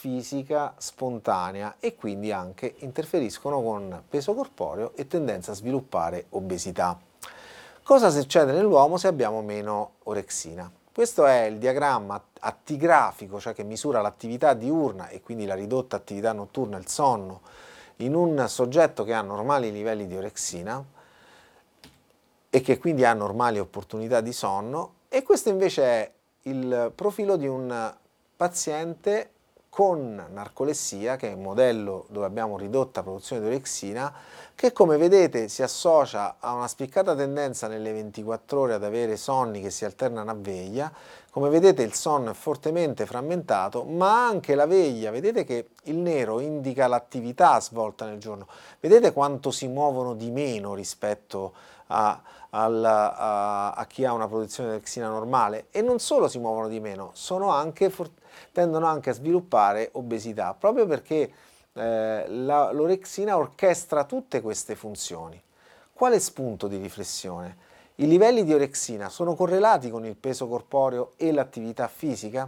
fisica spontanea e quindi anche interferiscono con peso corporeo e tendenza a sviluppare obesità. Cosa succede nell'uomo se abbiamo meno orexina? Questo è il diagramma attigrafico, cioè che misura l'attività diurna e quindi la ridotta attività notturna, il sonno, in un soggetto che ha normali livelli di orexina e che quindi ha normali opportunità di sonno, e questo invece è il profilo di un paziente con narcolessia, che è un modello dove abbiamo ridotta produzione di orexina, che come vedete si associa a una spiccata tendenza nelle 24 ore ad avere sonni che si alternano a veglia. Come vedete il sonno è fortemente frammentato, ma anche la veglia, vedete che il nero indica l'attività svolta nel giorno, vedete quanto si muovono di meno rispetto a chi ha una produzione di orexina normale, e non solo si muovono di meno, tendono anche a sviluppare obesità, proprio perché l'orexina orchestra tutte queste funzioni. Quale spunto di riflessione? I livelli di orexina sono correlati con il peso corporeo e l'attività fisica?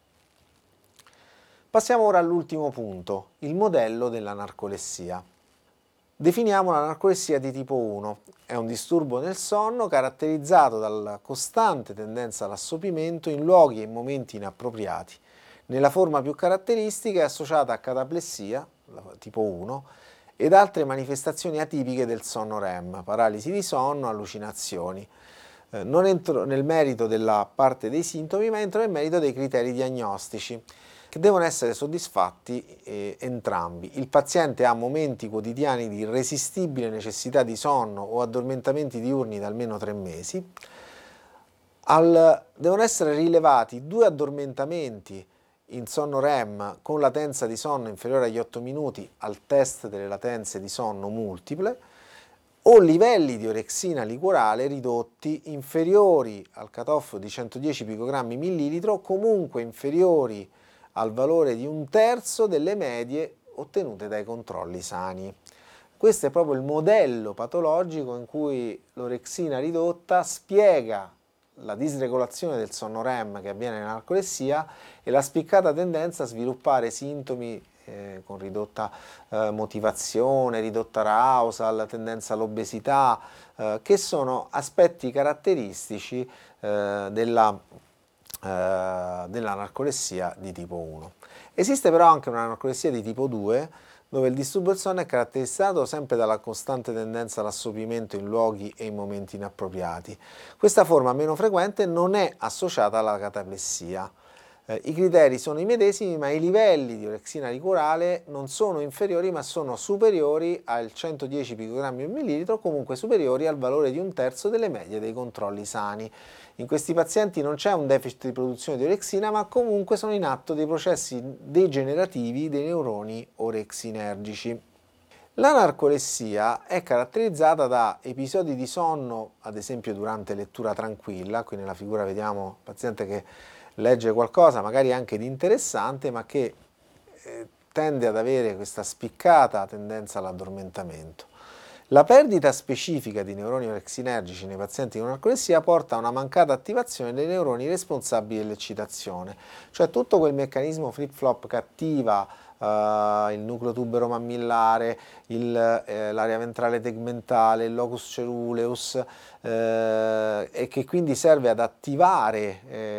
Passiamo ora all'ultimo punto, il modello della narcolessia. Definiamo la narcolessia di tipo 1. È un disturbo nel sonno caratterizzato dalla costante tendenza all'assopimento in luoghi e momenti inappropriati. Nella forma più caratteristica è associata a cataplessia, tipo 1, ed altre manifestazioni atipiche del sonno REM, paralisi di sonno, allucinazioni. Non entro nel merito della parte dei sintomi, ma entro nel merito dei criteri diagnostici, che devono essere soddisfatti entrambi. Il paziente ha momenti quotidiani di irresistibile necessità di sonno o addormentamenti diurni da almeno 3 mesi. Devono essere rilevati 2 addormentamenti in sonno REM con latenza di sonno inferiore agli 8 minuti al test delle latenze di sonno multiple, o livelli di orexina liquorale ridotti inferiori al cutoff di 110 picogrammi millilitro, comunque inferiori al valore di 1/3 delle medie ottenute dai controlli sani. Questo è proprio il modello patologico in cui l'orexina ridotta spiega la disregolazione del sonno REM che avviene nella narcolessia e la spiccata tendenza a sviluppare sintomi con ridotta motivazione, ridotta arousal, tendenza all'obesità, che sono aspetti caratteristici della narcolessia di tipo 1. Esiste però anche una narcolessia di tipo 2, dove il disturbo del sonno è caratterizzato sempre dalla costante tendenza all'assopimento in luoghi e in momenti inappropriati. Questa forma meno frequente non è associata alla cataplessia. I criteri sono i medesimi, ma i livelli di orexina liquorale non sono inferiori, ma sono superiori al 110 picogrammi per millilitro, comunque superiori al valore di 1/3 delle medie dei controlli sani. In questi pazienti non c'è un deficit di produzione di orexina, ma comunque sono in atto dei processi degenerativi dei neuroni orexinergici. La narcolessia è caratterizzata da episodi di sonno, ad esempio durante lettura tranquilla. Qui nella figura vediamo il paziente che legge qualcosa magari anche di interessante, ma che tende ad avere questa spiccata tendenza all'addormentamento. La perdita specifica di neuroni orexinergici nei pazienti con narcolessia porta a una mancata attivazione dei neuroni responsabili dell'eccitazione, cioè tutto quel meccanismo flip-flop che attiva il nucleo tubero mammillare, l'area ventrale tegmentale, il locus ceruleus, e che quindi serve ad attivare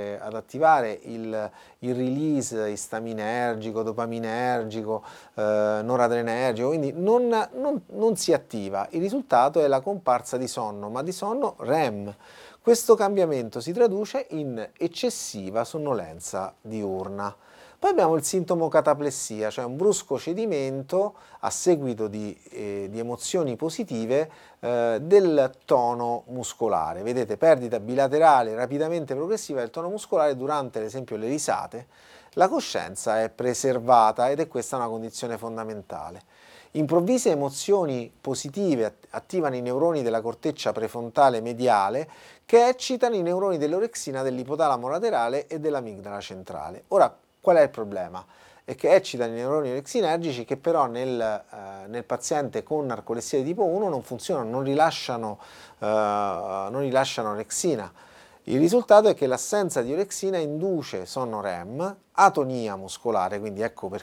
il release istaminergico, dopaminergico, noradrenergico, quindi non si attiva. Il risultato è la comparsa di sonno, ma di sonno REM. Questo cambiamento si traduce in eccessiva sonnolenza diurna. Poi abbiamo il sintomo cataplessia, cioè un brusco cedimento a seguito di emozioni positive del tono muscolare. Vedete, perdita bilaterale rapidamente progressiva del tono muscolare durante, ad esempio, le risate. La coscienza è preservata ed è questa una condizione fondamentale. Improvvise emozioni positive attivano i neuroni della corteccia prefrontale mediale, che eccitano i neuroni dell'orexina dell'ipotalamo laterale e dell'amigdala centrale. Ora, qual è il problema? È che eccitano i neuroni orexinergici, che però nel paziente con narcolessia di tipo 1 non funzionano, non rilasciano orexina. Il risultato è che l'assenza di orexina induce sonno REM, atonia muscolare, quindi ecco